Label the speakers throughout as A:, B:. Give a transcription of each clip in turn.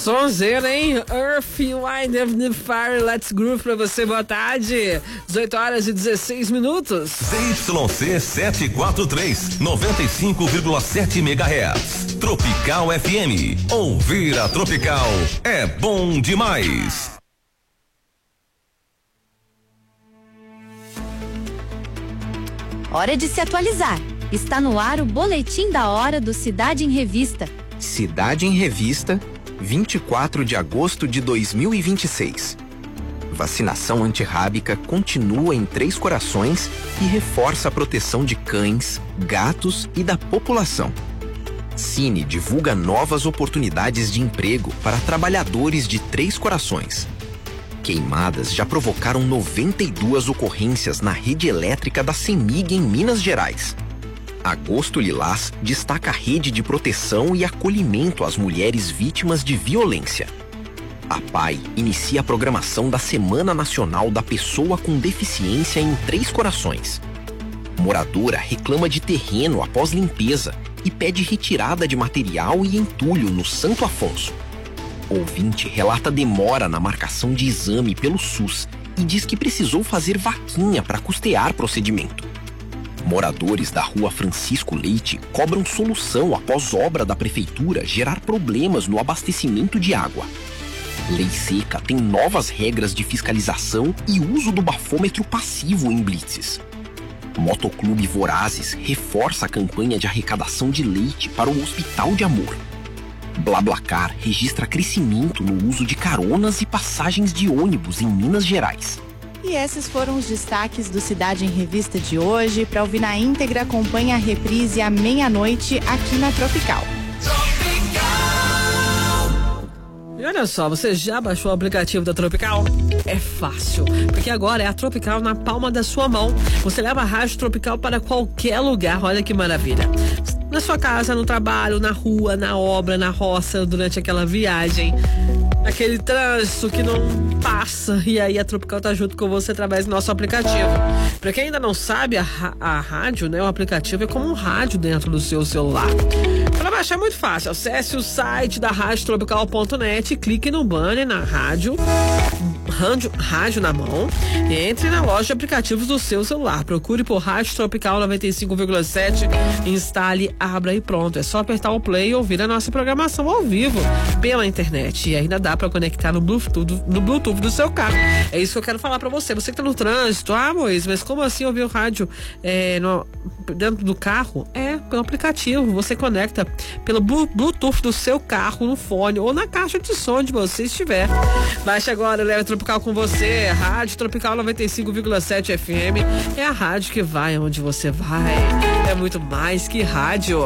A: Sonzeira, hein? Earth, Wind and Fire, Let's Groove pra você, boa tarde. 18h16.
B: ZYC 743, 95,7 MHz. Tropical FM. Ouvir a Tropical é bom demais.
C: Hora de se atualizar. Está no ar o Boletim da Hora do Cidade em Revista.
D: Cidade em Revista, 24 de agosto de 2026. Vacinação antirrábica continua em Três Corações e reforça a proteção de cães, gatos e da população. Cine divulga novas oportunidades de emprego para trabalhadores de Três Corações. Queimadas já provocaram 92 ocorrências na rede elétrica da CEMIG em Minas Gerais. Agosto Lilás destaca a rede de proteção e acolhimento às mulheres vítimas de violência. A PAI inicia a programação da Semana Nacional da Pessoa com Deficiência em Três Corações. Moradora reclama de terreno após limpeza e pede retirada de material e entulho no Santo Afonso. Ouvinte relata demora na marcação de exame pelo SUS e diz que precisou fazer vaquinha para custear procedimento. Moradores da rua Francisco Leite cobram solução após obra da prefeitura gerar problemas no abastecimento de água. Lei Seca tem novas regras de fiscalização e uso do bafômetro passivo em blitzes. Motoclube Vorazes reforça a campanha de arrecadação de leite para o Hospital de Amor. BlaBlaCar registra crescimento no uso de caronas e passagens de ônibus em Minas Gerais.
E: E esses foram os destaques do Cidade em Revista de hoje. Para ouvir na íntegra, acompanhe a reprise à meia-noite aqui na Tropical.
A: E olha só, você já baixou o aplicativo da Tropical? É fácil, porque agora é a Tropical na palma da sua mão. Você leva a Rádio Tropical para qualquer lugar, olha que maravilha. Na sua casa, no trabalho, na rua, na obra, na roça, durante aquela viagem, aquele trânsito que não passa, e aí a Tropical tá junto com você através do nosso aplicativo. Pra quem ainda não sabe, a rádio, né, o aplicativo é como um rádio dentro do seu celular. Para baixar é muito fácil, acesse o site da radiotropical.net, clique no banner na rádio na mão e entre na loja de aplicativos do seu celular. Procure por Rádio Tropical 95,7, instale, abra e pronto. É só apertar o play e ouvir a nossa programação ao vivo pela internet. E ainda dá para conectar no Bluetooth do seu carro. É isso que eu quero falar para você. Você que tá no trânsito, Moisés, mas como assim ouvir o rádio dentro do carro? É pelo aplicativo. Você conecta pelo Bluetooth do seu carro no fone ou na caixa de som onde você estiver. Baixe agora, leve a Tropical com você. Rádio Tropical 95,7 FM é a rádio que vai onde você vai. É muito mais que rádio.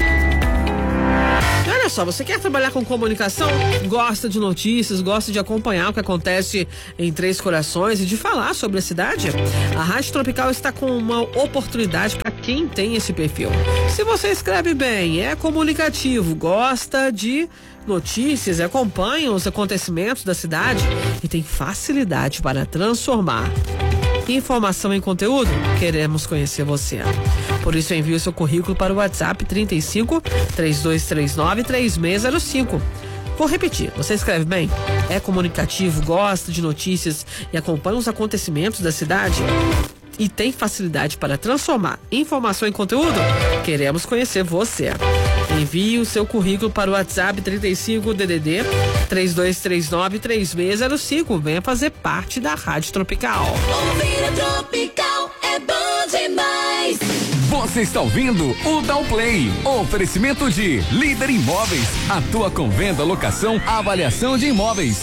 A: E olha só, você quer trabalhar com comunicação? Gosta de notícias, gosta de acompanhar o que acontece em Três Corações e de falar sobre a cidade? A Rádio Tropical está com uma oportunidade para quem tem esse perfil. Se você escreve bem, é comunicativo, gosta de notícias, acompanha os acontecimentos da cidade e tem facilidade para transformar informação em conteúdo, queremos conhecer você. Por isso envie o seu currículo para o WhatsApp 35 3239 3605. Vou repetir, você escreve bem? É comunicativo, gosta de notícias e acompanha os acontecimentos da cidade? E tem facilidade para transformar informação em conteúdo? Queremos conhecer você. Envie o seu currículo para o WhatsApp 35 DDD 3239 3605. Venha fazer parte da Rádio Tropical.
F: Ouvir a Tropical é bom demais.
G: Você está ouvindo o Downplay. Oferecimento de Líder Imóveis. Atua com venda, locação, avaliação de imóveis.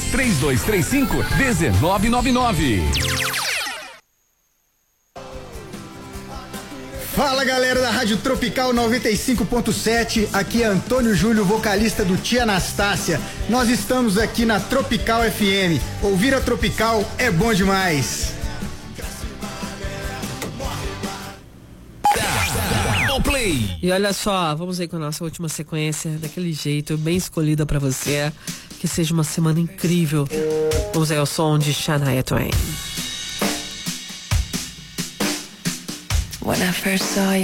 G: 3235-1999.
H: Fala galera da Rádio Tropical 95.7, aqui é Antônio Júlio, vocalista do Tia Anastácia. Nós estamos aqui na Tropical FM. Ouvir a Tropical é bom demais.
G: Play.
A: E olha só, vamos aí com a nossa última sequência, daquele jeito, bem escolhida pra você. Que seja uma semana incrível. Vamos aí ao som de Shania Twain.
I: When I first saw you